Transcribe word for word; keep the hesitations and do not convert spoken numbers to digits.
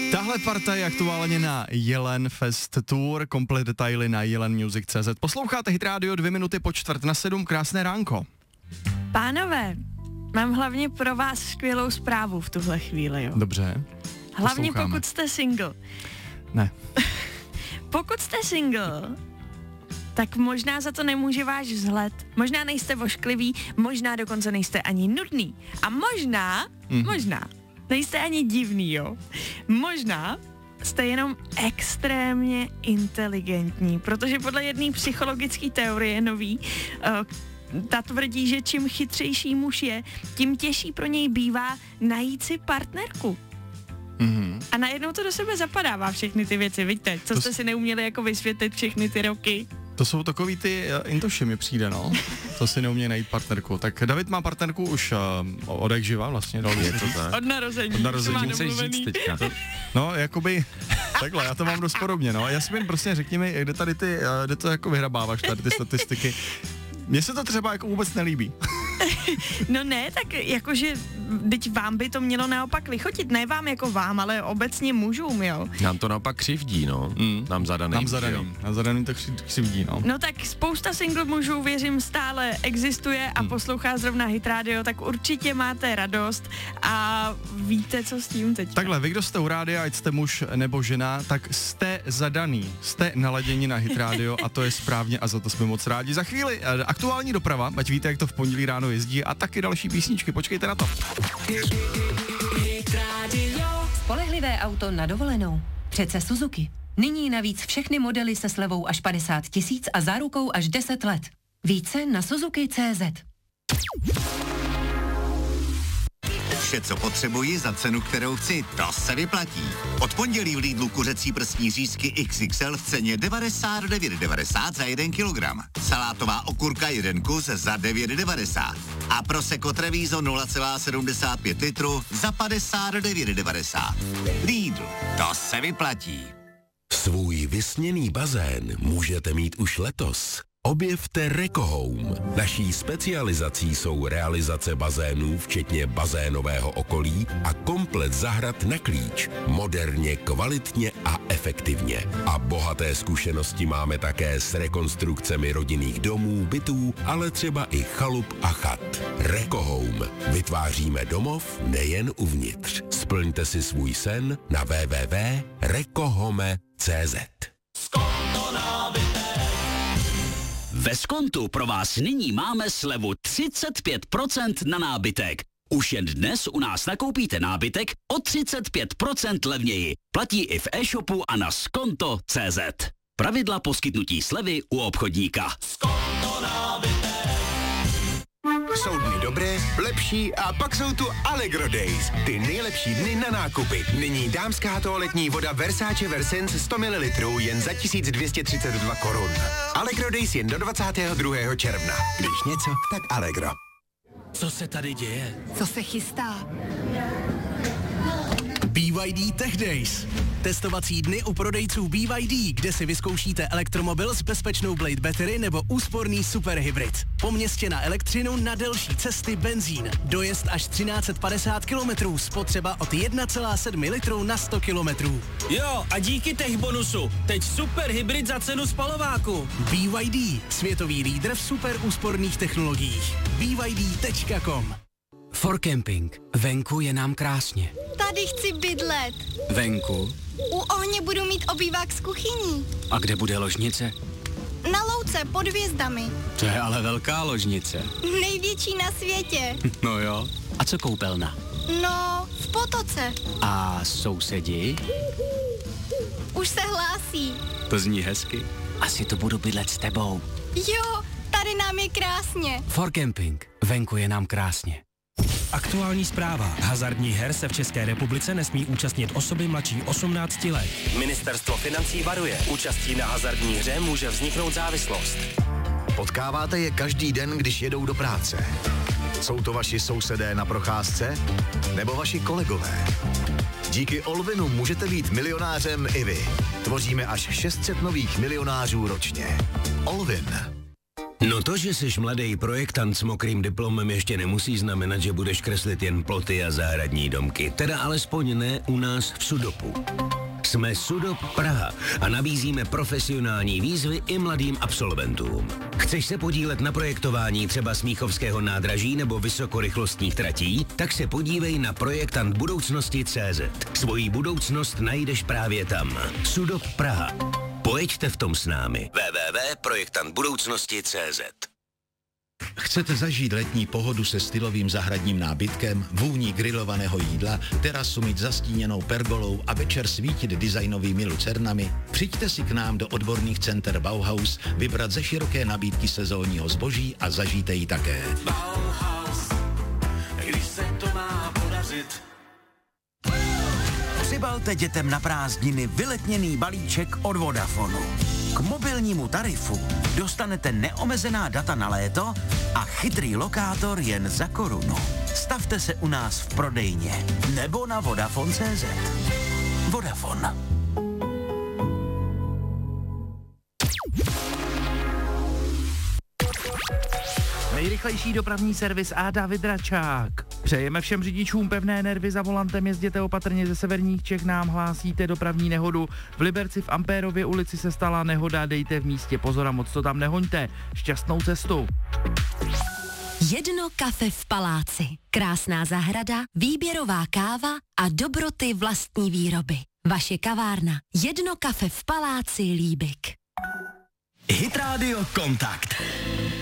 Tahle parta je aktuálně na Jelen Fest Tour, komplet detaily na jelen music tečka cé zet. Posloucháte Hit Radio dvě minuty po čtvrt na sedm, krásné ránko. Pánové, mám hlavně pro vás skvělou zprávu v tuhle chvíli, jo. Dobře. Hlavně pokud jste single. Ne. Pokud jste single, tak možná za to nemůže váš vzhled, možná nejste vošklivý, možná dokonce nejste ani nudný. A možná, mm. možná, nejste ani divný, jo. Možná jste jenom extrémně inteligentní, protože podle jedné psychologické teorie nový, uh, ta tvrdí, že čím chytřejší muž je, tím těžší pro něj bývá najít si partnerku. Mm-hmm. A najednou to do sebe zapadává všechny ty věci, vidíte, co to jste s... si neuměli jako vysvětlit všechny ty roky. To jsou takový ty uh, intoši mi přijde, no. To si neumě najít partnerku. Tak David má partnerku už uh, od jak živa vlastně. Je to tak? Od narození. Od narození. Chceš říct teďka. No, jakoby, takhle, já to mám dost podobně, no. Já si jen prostě řekni mi, kde tady ty, uh, kde to jako vyhrabáváš, tady ty statistiky. Mně se to třeba jako vůbec nelíbí. No ne, tak jakože, teď vám by to mělo naopak lichotit, ne vám jako vám, ale obecně mužům, jo. Nám to naopak křivdí, no. Mm. Nám zadaným. Nám zadaným, nám zadaným to křivdí, no. No tak spousta single mužů, věřím, stále existuje a mm. poslouchá zrovna Hit Radio, tak určitě máte radost a víte, co s tím teď. Takhle, vy, kdo jste u rádia, ať jste muž nebo žena, tak jste zadaný, jste naladěni na Hit Radio a to je správně a za to jsme moc rádi. Za chvíli aktuální doprava, ať víte, jak to v pondělí ráno jezdí a taky další písničky, počkejte na to. Spolehlivé auto na dovolenou. Přece Suzuki. Nyní navíc všechny modely se slevou až padesát tisíc a zárukou až deset let. Více na Suzuki tečka cé zet. Vše, co potřebuji za cenu, kterou chci, to se vyplatí. Od pondělí v Lidlu kuřecí prsní řízky iks iks el v ceně devadesát devět devadesát za jeden kilogram. Salátová okurka jeden kus za devět devadesát. A Prosecco Treviso nula celá sedmdesát pět litru za padesát devět devadesát. Lidl, to se vyplatí. Svůj vysněný bazén můžete mít už letos. Objevte Rekohome. Naší specializací jsou realizace bazénů, včetně bazénového okolí a komplet zahrad na klíč. Moderně, kvalitně a efektivně. A bohaté zkušenosti máme také s rekonstrukcemi rodinných domů, bytů, ale třeba i chalup a chat. Rekohome. Vytváříme domov nejen uvnitř. Splňte si svůj sen na w w w tečka rekohome tečka cé zet. Ve Skontu pro vás nyní máme slevu třicet pět procent na nábytek. Už jen dnes u nás nakoupíte nábytek o třicet pět procent levněji. Platí i v e-shopu a na skonto tečka cé zet. Pravidla poskytnutí slevy u obchodníka. Skonto nábytek. Jsou dny dobré, lepší a pak jsou tu Allegro Days. Ty nejlepší dny na nákupy. Nyní dámská toaletní voda Versace Versens sto mililitrů jen za tisíc dvě stě třicet dva korun. Allegro Days jen do dvacátého druhého června. Když něco, tak Allegro. Co se tady děje? Co se chystá? bé vé dé Tech Days. Testovací dny u prodejců bé vé dé, kde si vyzkoušíte elektromobil s bezpečnou Blade Battery nebo úsporný superhybrid. Po městě na elektřinu, na delší cesty benzín. Dojezd až třináct padesát kilometrů, spotřeba od jedna celá sedm litru na sto kilometrů. Jo, a díky tech bonusu, teď superhybrid za cenu spalováku. bé vé dé, světový lídr v super úsporných technologiích. bé vé dé tečka com. For Camping. Venku je nám krásně. Tady chci bydlet. Venku? U ohně budu mít obývák s kuchyní. A kde bude ložnice? Na louce pod hvězdami. To je ale velká ložnice. Největší na světě. No jo. A co koupelna? No, v potoce. A sousedi? Už se hlásí. To zní hezky. Asi to budu bydlet s tebou. Jo, tady nám je krásně. For Camping. Venku je nám krásně. Aktuální zpráva. Hazardních her se v České republice nesmí účastnit osoby mladší osmnácti let. Ministerstvo financí varuje. Účastí na hazardní hře může vzniknout závislost. Potkáváte je každý den, když jedou do práce. Jsou to vaši sousedé na procházce? Nebo vaši kolegové? Díky Olvinu můžete být milionářem i vy. Tvoříme až šest set nových milionářů ročně. Olvin. No to, že jsi mladý projektant s mokrým diplomem, ještě nemusí znamenat, že budeš kreslit jen ploty a zahradní domky. Teda alespoň ne u nás v Sudopu. Jsme Sudop Praha a nabízíme profesionální výzvy i mladým absolventům. Chceš se podílet na projektování třeba Smíchovského nádraží nebo vysokorychlostních tratí? Tak se podívej na projektant budoucnosti tečka cé zet. Svoji budoucnost najdeš právě tam. Sudop Praha. Pojeďte v tom s námi. w w w tečka projektant budoucnosti tečka cé zet. Chcete zažít letní pohodu se stylovým zahradním nábytkem, vůní grilovaného jídla, terasu mít zastíněnou pergolou a večer svítit designovými lucernami? Přijďte si k nám do odborných center Bauhaus, vybrat ze široké nabídky sezónního zboží a zažijte ji také. Bauhaus, když se to má podařit. Přibalte dětem na prázdniny vyletněný balíček od Vodafonu. K mobilnímu tarifu dostanete neomezená data na léto a chytrý lokátor jen za korunu. Stavte se u nás v prodejně nebo na Vodafone tečka cé zet. Vodafone. Nejrychlejší dopravní servis a David Račák. Přejeme všem řidičům pevné nervy za volantem, jezděte opatrně, ze severních Čech nám hlásíte dopravní nehodu. V Liberci v Ampérově ulici se stala nehoda, dejte v místě pozor a moc to tam nehoňte. Šťastnou cestu. Jedno kafe v paláci. Krásná zahrada, výběrová káva a dobroty vlastní výroby. Vaše kavárna. Jedno kafe v paláci Líbik. Hit Radio Kontakt.